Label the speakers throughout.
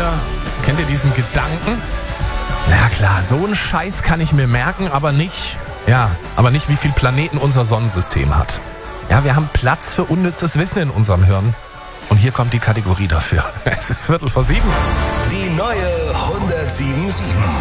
Speaker 1: Kennt ihr diesen Gedanken? Ja klar, so einen Scheiß kann ich mir merken, aber nicht, wie viel Planeten unser Sonnensystem hat. Ja, wir haben Platz für unnützes Wissen in unserem Hirn. Und hier kommt die Kategorie dafür. Es ist 6:45.
Speaker 2: Die neue 107.7.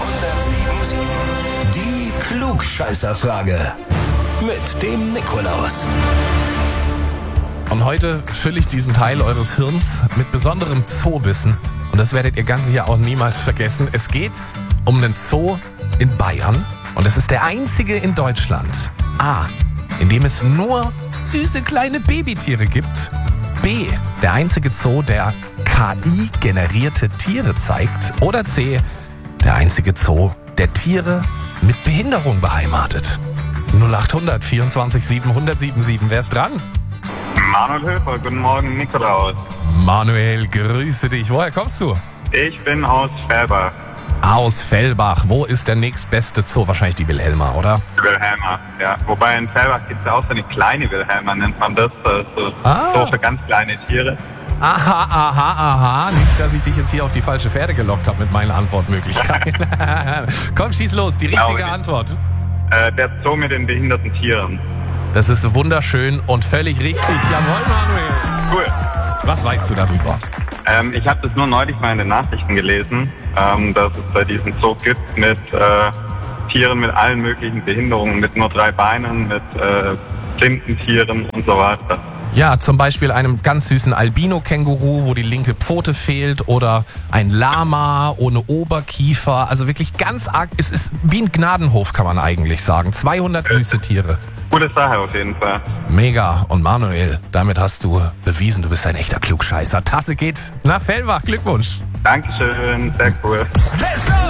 Speaker 2: Die Klugscheißerfrage. Mit dem Nikolaus.
Speaker 1: Und heute fülle ich diesen Teil eures Hirns mit besonderem Zoowissen. Und das werdet ihr ganz sicher auch niemals vergessen. Es geht um einen Zoo in Bayern. Und es ist der einzige in Deutschland. A, in dem es nur süße kleine Babytiere gibt. B, der einzige Zoo, der KI-generierte Tiere zeigt. Oder C, der einzige Zoo, der Tiere mit Behinderung beheimatet. 0800 24 700 wer ist dran?
Speaker 3: Manuel Höfer, guten Morgen, Nikolaus.
Speaker 1: Manuel, grüße dich. Woher kommst du?
Speaker 3: Ich bin aus Fellbach.
Speaker 1: Aus Fellbach. Wo ist der nächstbeste Zoo? Wahrscheinlich die Wilhelma, oder?
Speaker 3: Wilhelma, ja. Wobei in Fellbach gibt es ja auch so eine kleine Wilhelma, nennt man das. So für ganz kleine Tiere.
Speaker 1: Aha. Nicht, dass ich dich jetzt hier auf die falsche Pferde gelockt habe mit meinen Antwortmöglichkeiten. Komm, schieß los. Die richtige Antwort.
Speaker 3: Der Zoo mit den behinderten Tieren.
Speaker 1: Das ist wunderschön und völlig richtig. Jawohl, Manuel.
Speaker 3: Cool.
Speaker 1: Was weißt du darüber?
Speaker 3: Ich habe das nur neulich mal in den Nachrichten gelesen, dass es bei diesem Zoo gibt mit Tieren mit allen möglichen Behinderungen, mit nur 3 Beinen, mit blinden Tieren und so weiter.
Speaker 1: Ja, zum Beispiel einem ganz süßen Albino-Känguru, wo die linke Pfote fehlt, oder ein Lama ohne Oberkiefer. Also wirklich ganz arg, es ist wie ein Gnadenhof, kann man eigentlich sagen. 200 süße Tiere.
Speaker 3: Gute Sache auf jeden Fall.
Speaker 1: Mega. Und Manuel, damit hast du bewiesen, du bist ein echter Klugscheißer. Tasse geht nach Fellbach. Glückwunsch.
Speaker 3: Dankeschön, sehr cool.
Speaker 2: Let's go!